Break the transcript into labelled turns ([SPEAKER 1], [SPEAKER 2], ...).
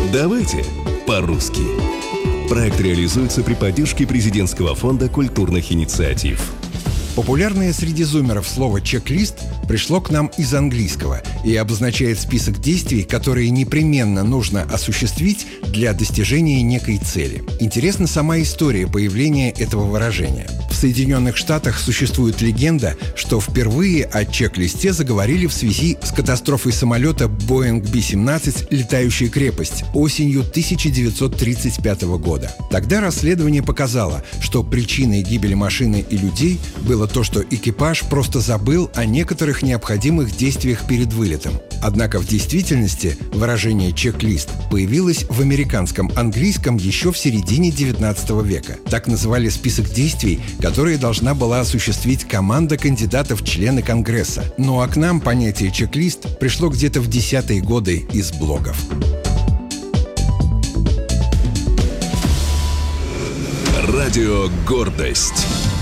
[SPEAKER 1] Давайте по-русски. Проект реализуется при поддержке Президентского фонда культурных инициатив.
[SPEAKER 2] Популярное среди зумеров слово «чек-лист» пришло к нам из английского и обозначает список действий, которые непременно нужно осуществить для достижения некой цели. Интересна сама история появления этого выражения. В Соединенных Штатах существует легенда, что впервые о чек-листе заговорили в связи с катастрофой самолета Boeing B-17 «Летающая крепость» осенью 1935 года. Тогда расследование показало, что причиной гибели машины и людей было то, что экипаж просто забыл о некоторых необходимых действиях перед вылетом. Однако в действительности выражение «чек-лист» появилось в американском английском еще в середине XIX века. Так называли список действий, которые должна была осуществить команда кандидатов в члены Конгресса. Ну а к нам понятие «чек-лист» пришло где-то в 10-е годы из блогов.
[SPEAKER 1] Радио «Гордость».